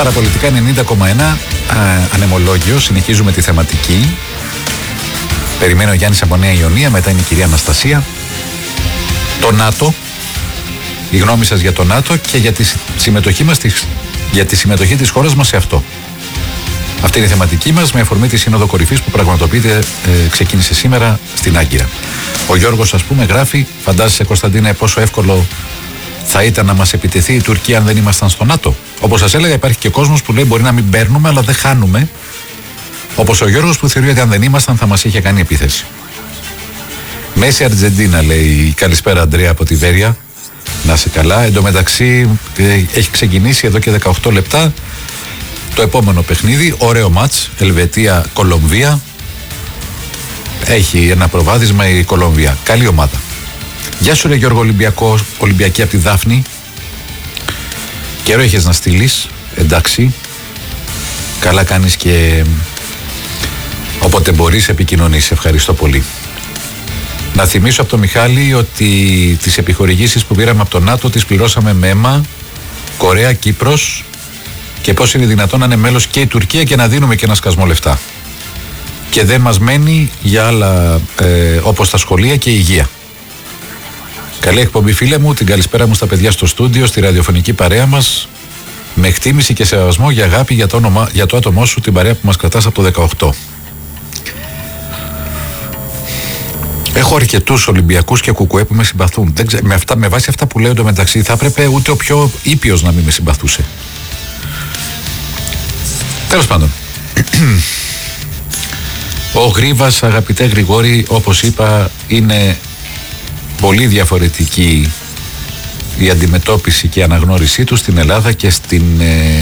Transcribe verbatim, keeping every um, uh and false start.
Παραπολιτικά ενενήντα κόμμα ένα, ανεμολόγιο, συνεχίζουμε τη θεματική. Περιμένω ο Γιάννης από Νέα Ιωνία, μετά είναι η κυρία Αναστασία. Το ΝΑΤΟ, η γνώμη σας για το ΝΑΤΟ και για τη συμμετοχή μας, για τη συμμετοχή της χώρας μας σε αυτό. Αυτή είναι η θεματική μας, με αφορμή τη Σύνοδο Κορυφής που πραγματοποιείται, ε, ξεκίνησε σήμερα στην Άγκυρα. Ο Γιώργος, ας πούμε, γράφει: φαντάζεσαι, Κωνσταντίνε, πόσο εύκολο θα ήταν να μας επιτεθεί η Τουρκία αν δεν ήμασταν στο ΝΑΤΟ. Όπως σας έλεγα, υπάρχει και κόσμος που λέει: μπορεί να μην παίρνουμε, αλλά δεν χάνουμε. Όπως ο Γιώργος που θεωρεί ότι αν δεν ήμασταν θα μας είχε κάνει επίθεση. Μέση Αργεντίνα, λέει. Καλησπέρα, Αντρέα από τη Βέρεια. Να είσαι καλά. Εν τω μεταξύ, ε, έχει ξεκινήσει εδώ και δεκαοκτώ λεπτά το επόμενο παιχνίδι. Ωραίο μάτς. Ελβετία-Κολομβία. Έχει ένα προβάδισμα η Κολομβία. Καλή ομάδα. Γεια σου, ρε Γιώργο Ολυμπιακό, Ολυμπιακή από τη Δάφνη. Καιρό έχεις να στείλεις. Εντάξει. Καλά κάνεις και όποτε μπορείς επικοινωνείς. Ευχαριστώ πολύ. Να θυμίσω από τον Μιχάλη ότι τις επιχορηγήσεις που πήραμε από το ΝΑΤΟ τις πληρώσαμε με αίμα, Κορέα, Κύπρος, και πώς είναι δυνατόν να είναι μέλος και η Τουρκία και να δίνουμε και ένα σκασμό λεφτά. Και δεν μας μένει για άλλα ε, όπως τα σχολεία και η υγεία. Καλή εκπομπή, φίλε μου. Την καλησπέρα μου στα παιδιά στο στούντιο, στη ραδιοφωνική παρέα μας. Με εκτίμηση και σεβασμό για αγάπη για το, όνομα, για το άτομό σου, την παρέα που μας κρατάς από το δεκαοκτώ. Έχω αρκετούς Ολυμπιακούς και κουκουέ που με συμπαθούν. Δεν ξέ, με, αυτά, με βάση αυτά που λέω εντωμεταξύ, θα έπρεπε ούτε ο πιο ήπιος να μην με συμπαθούσε. Τέλος πάντων. Ο Γρίβας, αγαπητέ Γρηγόρη, όπως είπα, είναι πολύ διαφορετική η αντιμετώπιση και η αναγνώρισή του στην Ελλάδα και στην ε,